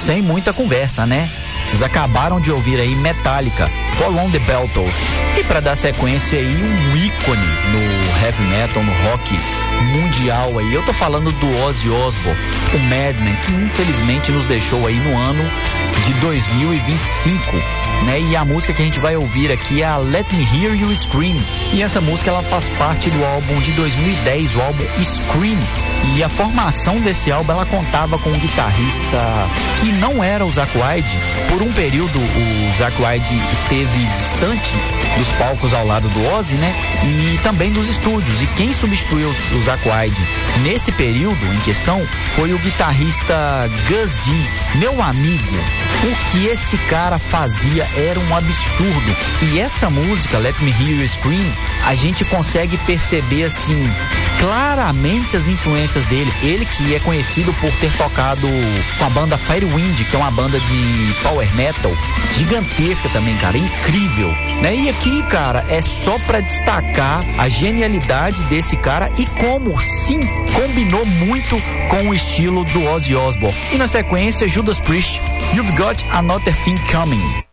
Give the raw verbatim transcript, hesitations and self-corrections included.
sem muita conversa, né? Vocês acabaram de ouvir aí Metallica, For On The Battles. E para dar sequência aí, um ícone no heavy metal, no rock mundial aí. Eu tô falando do Ozzy Osbourne, o Madman, que infelizmente nos deixou aí no ano de dois mil e vinte e cinco, né? E a música que a gente vai ouvir aqui é a Let Me Hear You Scream. E essa música ela faz parte do álbum de dois mil e dez, o álbum Scream. E a formação desse álbum ela contava com um guitarrista que não era o Zakk Wylde. Por um período o Zakk Wylde esteve distante dos palcos ao lado do Ozzy, né? E também dos estúdios. E quem substituiu o Zakk Wylde nesse período em questão foi o guitarrista Gus D. Meu amigo, o que esse cara fazia era um absurdo. E essa música, Let Me Hear You Scream, a gente consegue perceber assim claramente as influências dele. Ele que é conhecido por ter tocado com a banda Firewind, que é uma banda de power metal gigantesca também, cara, incrível, né? E aqui, cara, é só pra destacar a genialidade desse cara e como, sim, combinou muito com o estilo do Ozzy Osbourne. E na sequência, Judas Priest, You've Got Another Thing Coming.